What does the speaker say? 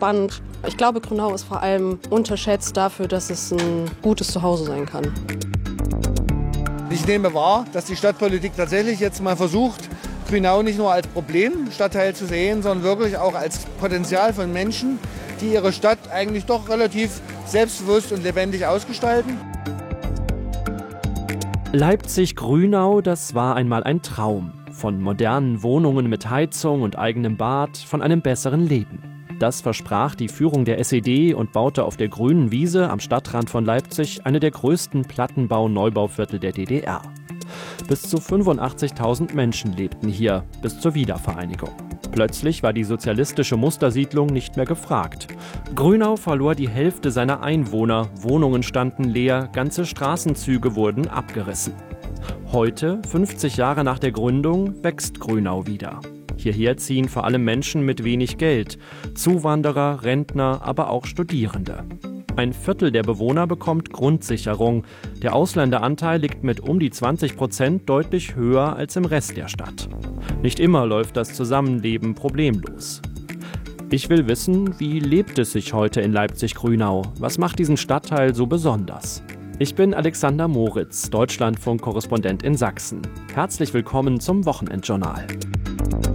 entspannt. Ich glaube, Grünau ist vor allem unterschätzt dafür, dass es ein gutes Zuhause sein kann. Ich nehme wahr, dass die Stadtpolitik tatsächlich jetzt mal versucht, Grünau nicht nur als Problemstadtteil zu sehen, sondern wirklich auch als Potenzial von Menschen, die ihre Stadt eigentlich doch relativ selbstbewusst und lebendig ausgestalten. Leipzig-Grünau, das war einmal ein Traum. Von modernen Wohnungen mit Heizung und eigenem Bad, von einem besseren Leben. Das versprach die Führung der SED und baute auf der grünen Wiese am Stadtrand von Leipzig eine der größten Plattenbau-Neubauviertel der DDR. Bis zu 85.000 Menschen lebten hier, bis zur Wiedervereinigung. Plötzlich war die sozialistische Mustersiedlung nicht mehr gefragt. Grünau verlor die Hälfte seiner Einwohner, Wohnungen standen leer, ganze Straßenzüge wurden abgerissen. Heute, 50 Jahre nach der Gründung, wächst Grünau wieder. Hierher ziehen vor allem Menschen mit wenig Geld, Zuwanderer, Rentner, aber auch Studierende. Ein Viertel der Bewohner bekommt Grundsicherung. Der Ausländeranteil liegt mit um die 20% deutlich höher als im Rest der Stadt. Nicht immer läuft das Zusammenleben problemlos. Ich will wissen, wie lebt es sich heute in Leipzig-Grünau? Was macht diesen Stadtteil so besonders? Ich bin Alexander Moritz, Deutschlandfunk-Korrespondent in Sachsen. Herzlich willkommen zum Wochenendjournal.